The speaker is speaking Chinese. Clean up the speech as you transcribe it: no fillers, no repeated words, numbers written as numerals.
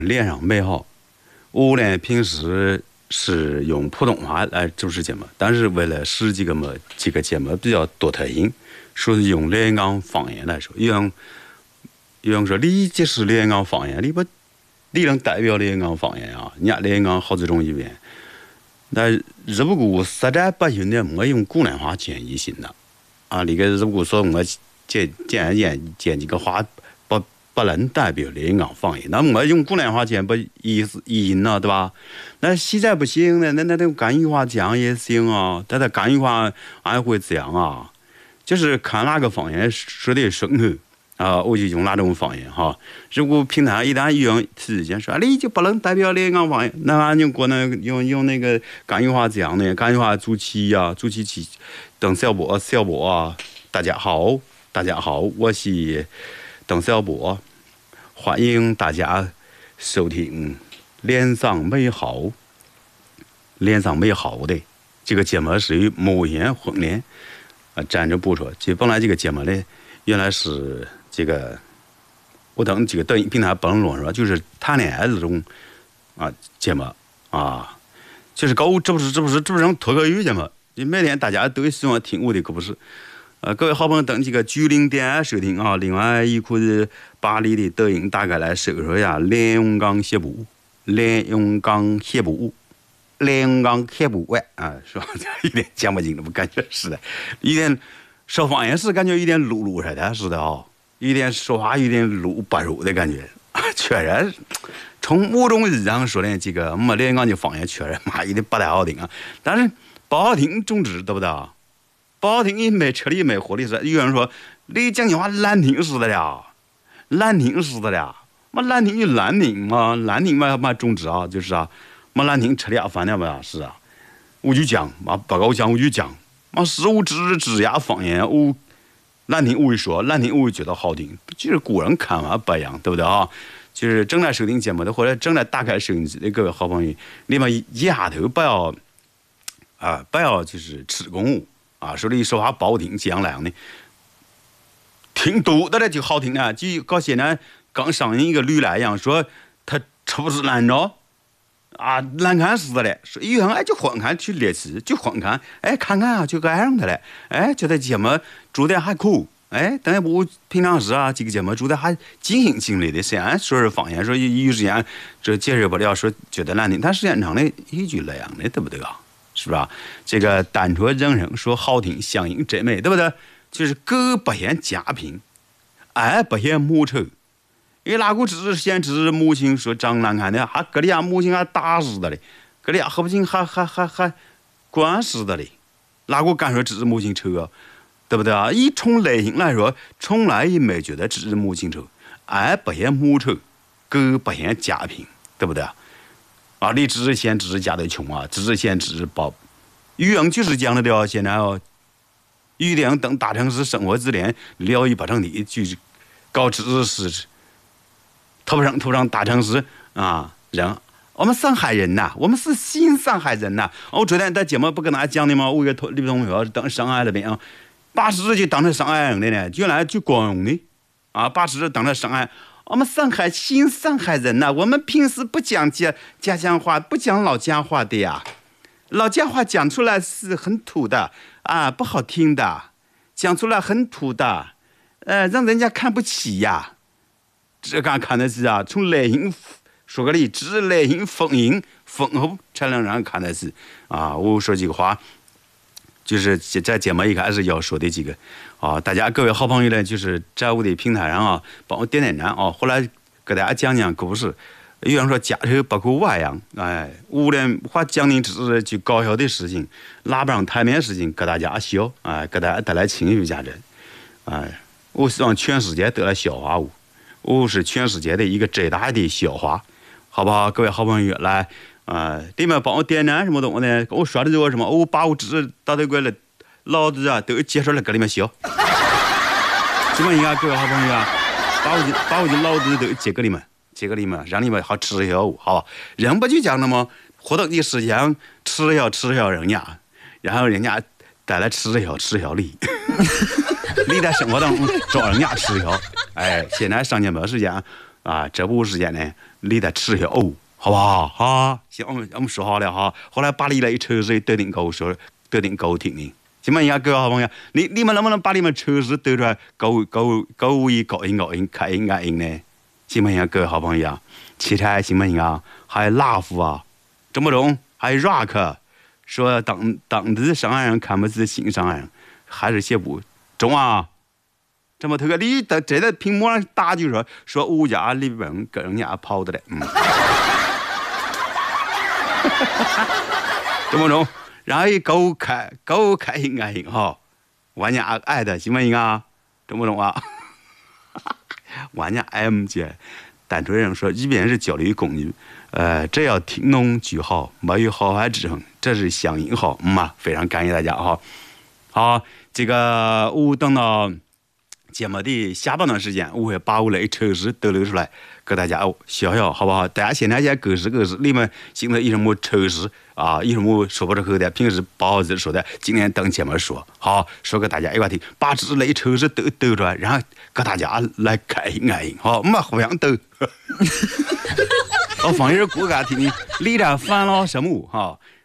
脸上美好。我呢平时是用普通话来主持节目，但是为了使这个节目比较多特性，所以用连江方言来说。有人说你这是连江方言，你能代表连江方言啊？人家连江好几种语言，但如果我实在不行的，我用湖南话讲也行的啊。你个如果说我讲这个话不能代表连江方言，那我用湖南话讲不也行了，对吧？那实在不行呢，那用甘肃话讲也行啊。但是甘肃话还会这样啊，就是看哪个方言说的顺口。我就用哪种方言哈。如果平台一旦有人提意见说你就不能代表连江方言，那俺就可能用那个甘肃话这样的，甘肃话主持邓小波啊，大家好，我是邓小波，欢迎大家收听脸上美好的这个节目，是与某言混联站着播出。其实本来这个节目呢，原来是这个，我等这个抖音平台不能乱说，就是谈恋爱这种节目啊，就是这不是种脱口语节目。每天大家都希望听我的，可不是？各位好朋友等这个90点收听啊。另外一可以把你的抖音大概来搜索一下连永刚写部喂啊，是吧？有点讲不进，我感觉是的，有点说方言是感觉有点鲁似的，是的啊。有点说话有点鲁不入的感觉，确实，从某种意义上说呢，这个我们连江的方言确实有点不太好听啊。但是不好听，总之对不对？不好听，你没吃力没活力是。有人说你讲的话难听死的了，难听就难听嘛，难听嘛，总之啊，就是没难听吃力饭了吧？是啊，我就讲不够讲我就讲，是我直呀方言我。难听我会说，难听我会觉得好听，就是个人看法不一样，对不对啊？就是正在收听节目的或者正在打开收音机的各位好朋友，你们一下头不要就是吃公物啊，说你说话不好听这样那样的，听多的了就好听了。就搞现在刚上映一个女来一样，说他吃不是难着难看死的嘞，说有人就换看去猎奇，就换看，看看就这样的嘞，觉得节目做的还可，等下我平常时这个节目做的还尽兴尽力的，虽然说是方言，说有时间这接受不了，说觉得难听，但时间长的一句那样的，对不对啊？是吧？这个单说人声说好听，相应真美，对不对？就是歌不嫌家贫，爱不嫌母丑。因为哪个只嫌母亲说长难看的，还搁里母亲还打死的嘞，搁里喝不进还关死的嘞，哪个敢说只母亲丑啊？对不对啊？以从内心来说，从来也没觉得只母亲丑，爱不嫌母丑，狗不嫌家贫，对不对啊？你只嫌家的穷啊，只嫌包，语言就是这样的了。现在有点等大城市生活质量聊一不成的，就是搞知识。土上大城市人，我们上海人呐，我们是新上海人呐。我昨天在节目不跟大家讲的吗？我一个女同学当上海那边80就当成上海人的呢，原来就光荣的80当成上海。我们新上海人呐，我们平时不讲家乡话，不讲老家话的呀，老家话讲出来是很土的不好听的，讲出来很土的，让人家看不起呀。这刚看的是从内心说个理，只内心丰厚才能让人看的是我说这个话，就是在节目一开始要说的几个大家各位好朋友呢，就是在我的平台上帮我点赞后来给大家讲讲故事。有人说家丑不可外扬，我呢话讲的只是就搞笑的事情，拿不上台面的事情给大家笑给大家带来情绪价值我希望全世界都来笑话我是全世界的一个最大的笑话，好不好？各位好朋友来你们帮我点赞什么东西呢？给我刷的这个什么，我把我指到这个老子都接出来给你们笑，怎么样？各位好朋友把我的老子都接给你们，让你们好吃笑我，好吧？人不就讲了吗？活到你世界上吃笑人家，然后人家带来吃笑你。你在生活当中找人家吃笑，现在上节目时间啊，这部时间呢，你再吃些藕，好不好？哈，行，我们说好了哈。后来把你那车子得定够说，得定够听的，行吗？人家各位好朋友，你们能不能把你们车子得出来够一高音开音安音呢？行不行？各位好朋友，其他行不行啊？还有 laugh 啊，中不中？还有 rock， 说当地上海人看不起新上海人，还是写不中啊？这么头个，你在这在屏幕上打就说物价里边跟人家跑的嘞，中不中？然后一够开心安心哈，玩家爱的行不行啊？中不中啊？玩家 M 姐，单纯人说，一边是交流工具，只要听懂就好，没有好坏之分，这是相应好，非常感谢大家哈。好，这个我等到节目的下半段时间，我会把我的测试都留出来给大家笑笑，好不好？大家现在各式，你们现在有什么测试啊？有什么说不出口的，平时不好意思说的，今天等节目说，好说给大家一块听，把这类测试都抖出来，然后给大家来开心开心，好，互相抖。我放一首歌给大家听，李然烦恼什么哈？